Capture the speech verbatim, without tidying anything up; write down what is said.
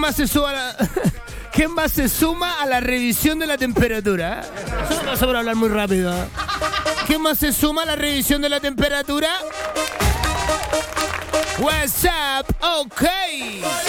más se suma a la... ¿Quién más se suma a la revisión de la temperatura? Eso no pasa por hablar muy rápido. ¿Quién más se suma a la revisión de la temperatura? What's up? Ok.